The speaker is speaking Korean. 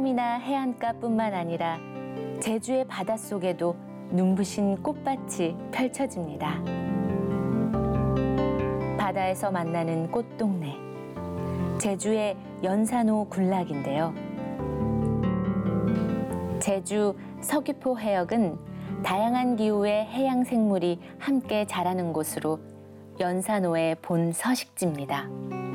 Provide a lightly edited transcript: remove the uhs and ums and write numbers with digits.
섬이나 해안가뿐만 아니라 제주의 바닷속에도 눈부신 꽃밭이 펼쳐집니다. 바다에서 만나는 꽃동네, 제주의 연산호 군락인데요. 제주 서귀포 해역은 다양한 기후의 해양 생물이 함께 자라는 곳으로 연산호의 본 서식지입니다.